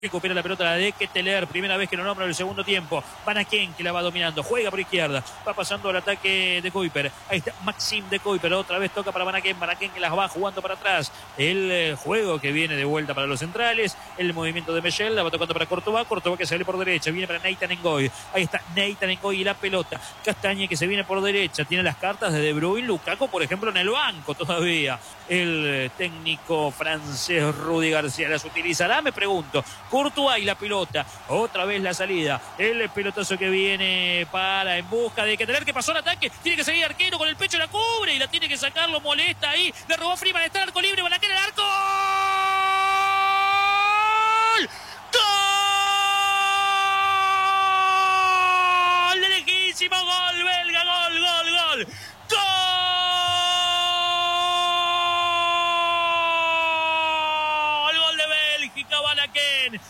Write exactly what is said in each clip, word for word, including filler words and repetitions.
Recupera la pelota de Ketelaere, primera vez que lo nombra en el segundo tiempo. Van Aken, que la va dominando, juega por izquierda, va pasando el ataque de Kuiper. Ahí está Maxime de Kuiper, otra vez toca para Van Aken, Van Aken que las va jugando para atrás. El eh, juego que viene de vuelta para los centrales, el movimiento de Michel, la va tocando para Courtois, Courtois que sale por derecha, viene para Nathan Ngoy. Ahí está Nathan Ngoy y la pelota. Castañe que se viene por derecha, tiene las cartas de De Bruyne, Lukaku por ejemplo en el banco todavía. El eh, técnico francés Rudy García las utilizará, me pregunto. Courtois y la pelota, otra vez la salida, el pelotazo que viene para en busca de Ketelaere, que pasó el ataque, tiene que seguir Arquero con el pecho, la cubre y la tiene que sacar, lo molesta ahí, le robó Freeman, está el arco libre, Van Aken el arco. ¡Gol! ¡Gol! ¡Lejísimo! ¡Gol! ¡Belga! ¡Gol! ¡Gol! ¡Gol! ¡Gol! ¡Gol de Bélgica! Van Aken.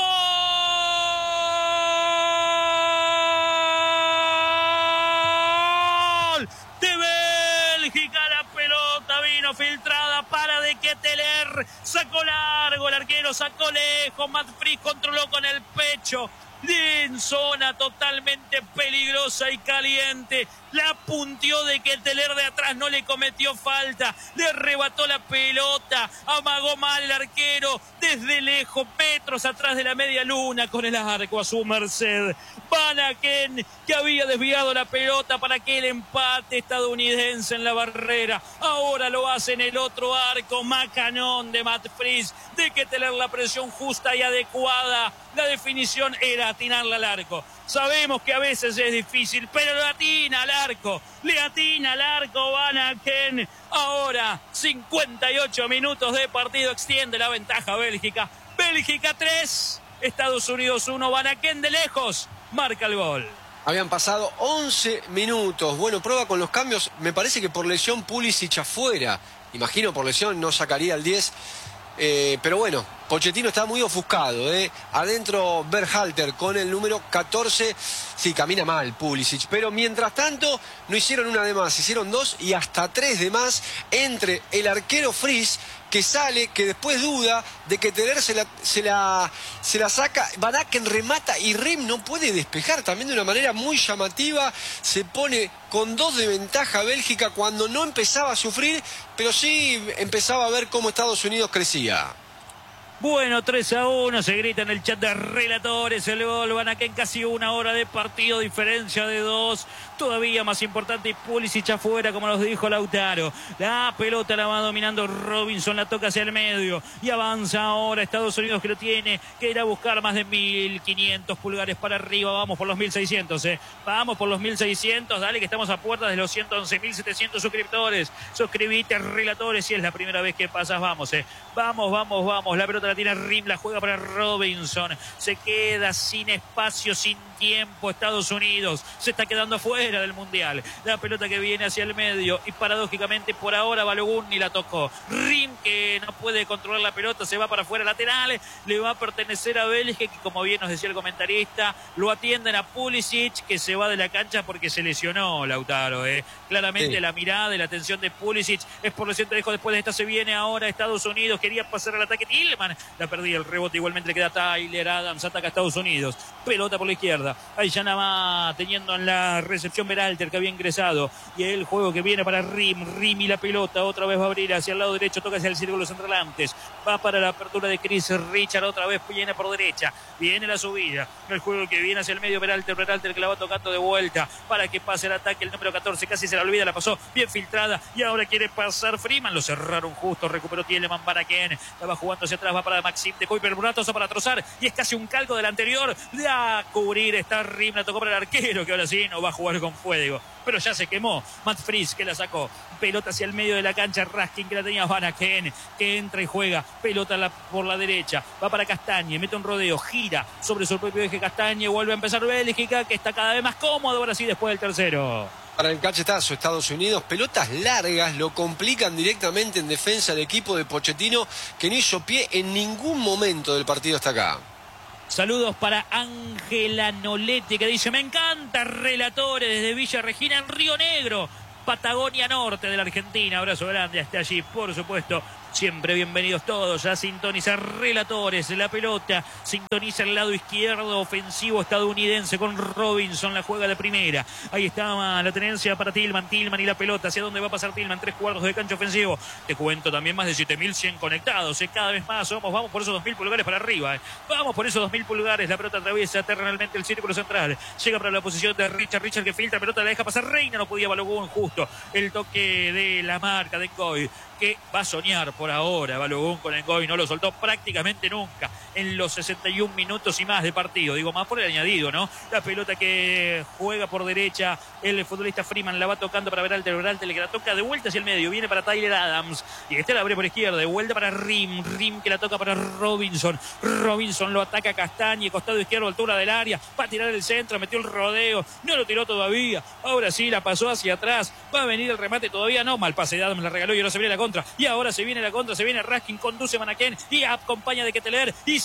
¡Gol! De Bélgica, la pelota vino filtrada para de Ketelaere, sacó largo el arquero, sacó lejos, Mats Friis controló con el pecho, en zona totalmente peligrosa y caliente, la punteó de Ketelaere de atrás, no le cometió falta, le arrebató la pelota, amagó mal el arquero, desde lejos, metros atrás de la media luna, con el arco a su merced. Van Aken, que había desviado la pelota para que el empate estadounidense en la barrera, ahora lo hace en el otro arco, macanón de Mats Friis, de Ketelaere la presión justa y adecuada, la definición era atinarla al arco. Sabemos que a veces es difícil, pero le atina al arco, le atina al arco Van Aken. Ahora, cincuenta y ocho minutos de partido, extiende la ventaja Bélgica. Bélgica tres, Estados Unidos uno, Van Aken de lejos marca el gol. Habían pasado once minutos. Bueno, prueba con los cambios. Me parece que por lesión Pulisic afuera. Imagino por lesión no sacaría el diez. Eh, pero bueno, Pochettino está muy ofuscado, ¿eh? Adentro Berhalter con el número catorce. Sí, camina mal Pulisic, pero mientras tanto no hicieron una de más, hicieron dos y hasta tres de más entre el arquero Friis, que sale, que después duda de que Ketelaere se la, se la, se la saca, Van Aken remata y Ream no puede despejar, también de una manera muy llamativa, se pone con dos de ventaja Bélgica cuando no empezaba a sufrir, pero sí empezaba a ver cómo Estados Unidos crecía. Bueno, tres a uno, se grita en el chat de relatores, el gol, Van Aken casi una hora de partido, diferencia de dos, todavía más importante, y Pulisic afuera, como nos dijo Lautaro. La pelota la va dominando Robinson, la toca hacia el medio, y avanza ahora Estados Unidos, que lo tiene que ir a buscar más de mil quinientos pulgares para arriba, vamos por los mil seiscientos, eh. vamos por los mil seiscientos, dale que estamos a puertas de los ciento once mil setecientos suscriptores, suscribite relatores, si es la primera vez que pasas, vamos, eh. vamos, vamos, vamos, la pelota la tiene Ream, la juega para Robinson, se queda sin espacio, sin tiempo Estados Unidos, se está quedando fuera del Mundial, la pelota que viene hacia el medio y paradójicamente por ahora Balogun ni la tocó, Ream que no puede controlar la pelota, se va para afuera lateral, le va a pertenecer a Bélgica, que como bien nos decía el comentarista, lo atienden a Pulisic, que se va de la cancha porque se lesionó Lautaro, eh. claramente sí. La mirada y la atención de Pulisic es por lesión de dejo, después de esta se viene ahora Estados Unidos, quería pasar al ataque Tillman, la perdía el rebote, igualmente le queda Tyler Adams, ataca a Estados Unidos, pelota por la izquierda, ahí ya nada más teniendo en la recepción Berhalter, que había ingresado, y el juego que viene para Ream, Ream y la pelota, otra vez va a abrir hacia el lado derecho, toca hacia el círculo central antes, va para la apertura de Chris Richard, otra vez viene por derecha, viene la subida, el juego que viene hacia el medio Berhalter, Berhalter que la va tocando de vuelta, para que pase el ataque, el número catorce, casi se la olvida, la pasó bien filtrada, y ahora quiere pasar Freeman, lo cerraron justo, recuperó Tielemans, Van Aken, la va jugando hacia atrás, va para Maxime de Kuiper, Bratoso para trozar, y es casi un calco del anterior, de a cubrir, está Ream, la tocó para el arquero, que ahora sí no va a jugar con fuego, pero ya se quemó, Mats Friis que la sacó, pelota hacia el medio de la cancha, Raskin que la tenía Van Aken, que entra y juega, pelota la, por la derecha, va para Castañe, mete un rodeo, gira sobre su propio eje Castañe, vuelve a empezar Bélgica, que está cada vez más cómodo, ahora sí después del tercero. Para el cachetazo Estados Unidos, pelotas largas lo complican directamente en defensa del equipo de Pochettino, que no hizo pie en ningún momento del partido hasta acá. Saludos para Ángela Noletti, que dice, me encanta relatores desde Villa Regina en Río Negro. Patagonia Norte de la Argentina. Abrazo grande hasta allí, por supuesto. Siempre bienvenidos todos a sintonizar Relatores. La pelota sintoniza el lado izquierdo ofensivo estadounidense con Robinson, la juega de primera. Ahí está la tenencia para Tillman. Tillman y la pelota. ¿Hacia dónde va a pasar Tillman? Tres cuartos de cancha ofensivo. Te cuento también más de siete mil cien conectados. ¿eh? Cada vez más. Vamos, vamos por esos dos mil pulgares para arriba. ¿eh? Vamos por esos dos mil pulgares. La pelota atraviesa terrenalmente el círculo central. Llega para la posición de Richard. Richard que filtra. Pelota la deja pasar. Reina no podía. Balogun justo. El toque de la marca de Ngoy, que va a soñar por ahora Balogun con Ngoy, no lo soltó prácticamente nunca en los sesenta y un minutos y más de partido, digo más por el añadido, ¿no? La pelota que juega por derecha el futbolista Freeman, la va tocando para Berhalter, Berhalter que la toca de vuelta hacia el medio, viene para Tyler Adams, y este la abre por izquierda, de vuelta para Rim, Rim que la toca para Robinson, Robinson lo ataca a Castañe, costado izquierdo, altura del área, va a tirar el centro, metió el rodeo, no lo tiró todavía, ahora sí la pasó hacia atrás, va a venir el remate, todavía no, mal pase de Adams, la regaló y ahora se viene la contra, y ahora se viene la contra, se viene Raskin, conduce Manaquén y acompaña de Ketteler y